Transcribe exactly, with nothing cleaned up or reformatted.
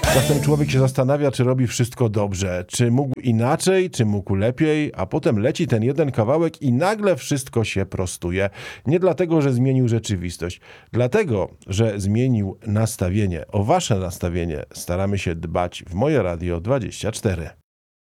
Czasem człowiek się zastanawia, czy robi wszystko dobrze, czy mógł inaczej, czy mógł lepiej, a potem leci ten jeden kawałek i nagle wszystko się prostuje. Nie dlatego, że zmienił rzeczywistość, dlatego, że zmienił nastawienie. O wasze nastawienie staramy się dbać w Moje Radio dwadzieścia cztery.